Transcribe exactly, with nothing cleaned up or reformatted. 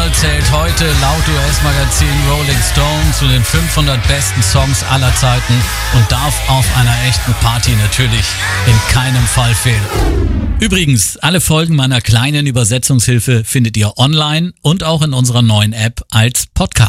Rock'n'Roll zählt heute laut U S-Magazin Rolling Stone zu den fünfhundert besten Songs aller Zeiten und darf auf einer echten Party natürlich in keinem Fall fehlen. Übrigens, alle Folgen meiner kleinen Übersetzungshilfe findet ihr online und auch in unserer neuen App als Podcast.